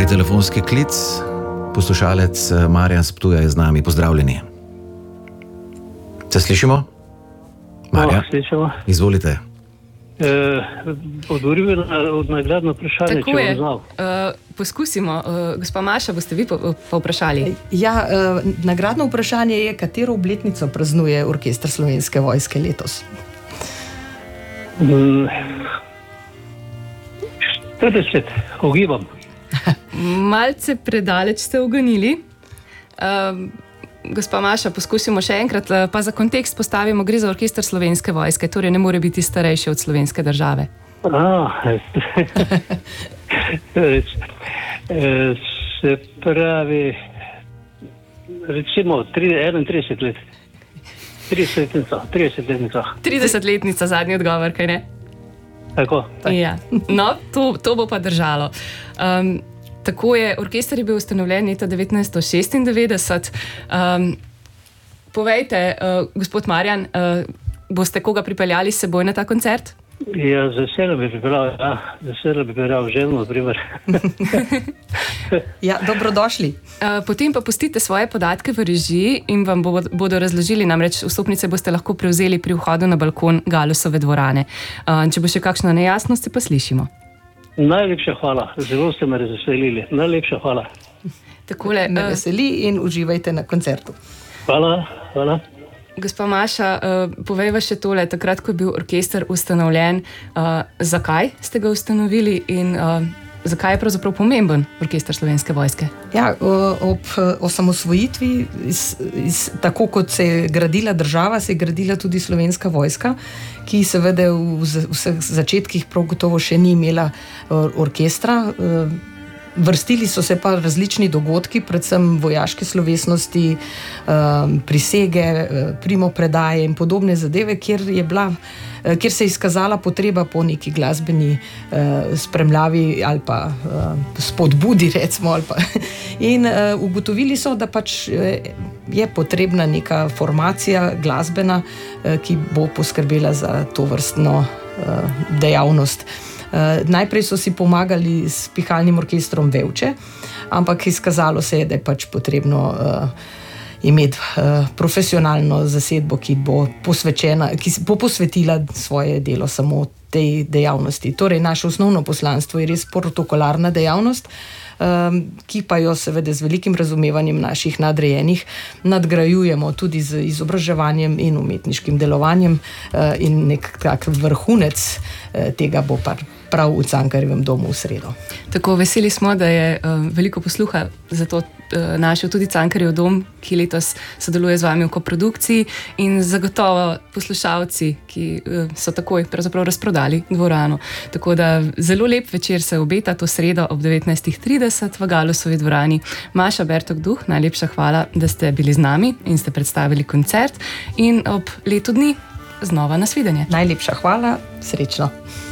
telefonski klic. Poslušalec Marjan s Ptuja je z nami. Pozdravljeni. Se slišimo? Marjan, slišimo. Izvolite. Odgovoril od nagradno vprašanje, tako če bom znal. Poskusimo. Gospa Maša, boste vi pa vprašali? Ja, nagradno vprašanje je, katero obletnico praznuje Orkester Slovenske vojske letos? 40, ugibam. Malce predaleč ste ugonili. Gospa Maša, poskusimo še enkrat, pa za kontekst postavimo, gre za Orkester Slovenske vojske, torej ne more biti starejši od slovenske države. Se pravi, recimo 31 let. 30-letnica. 30-letnica, zadnji odgovor, kaj ne? Tako. Ja. No, to bo pa držalo. Tako je, orkester je bil ustanovljen leta 1996. Povejte, gospod Marjan, boste koga pripeljali s seboj na ta koncert? Ja, z veseljem bi pripeljal ženo, na primer. Ja, dobrodošli. Potem pa pustite svoje podatke v režiji in vam bodo razložili, namreč vstopnice boste lahko prevzeli pri vhodu na balkon Galusove dvorane. Če bo še kakšna nejasnost, pa slišimo. Najlepša hvala, zelo ste me razveselili. Najlepša hvala. Takole, Me veseli in uživajte na koncertu. Hvala. Gospa Maša, povejva še tole, takrat, ko je bil orkester ustanovljen, zakaj ste ga ustanovili in zakaj je pravzaprav pomemben Orkester Slovenske vojske? Ja, ob osamosvojitvi, tako kot se je gradila država, se je gradila tudi Slovenska vojska, ki seveda v vseh začetkih prav gotovo še ni imela orkestra. Vrstili so se pa različni dogodki, predvsem vojaške slovesnosti, prisege, primopredaje in podobne zadeve, kjer se je izkazala potreba po neki glasbeni spremljavi ali pa spodbudi, recimo. In ugotovili so, da pač je potrebna neka formacija glasbena, ki bo poskrbela za to vrstno dejavnost. Najprej so si pomagali s pihalnim orkestrom Vevče, ampak izkazalo se je, da je pač potrebno imeti profesionalno zasedbo, ki bo posvetila svoje delo samo tej dejavnosti. Torej, naše osnovno poslanstvo je res protokolarna dejavnost, ki pa jo seveda z velikim razumevanjem naših nadrejenih nadgrajujemo tudi z izobraževanjem in umetniškim delovanjem in nek tak vrhunec tega bo pa prav v Cankarjevem domu v sredo. Tako veseli smo, da je veliko posluha za to našel tudi Cankarjev dom, ki letos sodeluje z vami v koprodukciji in zagotovo poslušalci, ki so takoj pravzaprav razprodali dvorano. Tako da zelo lep večer se obeta to sredo ob 19:30 v Galusovi dvorani. Maša Bertok Duh, najlepša hvala, da ste bili z nami in ste predstavili koncert in ob letu dni znova nasvidenje. Najlepša hvala, srečno.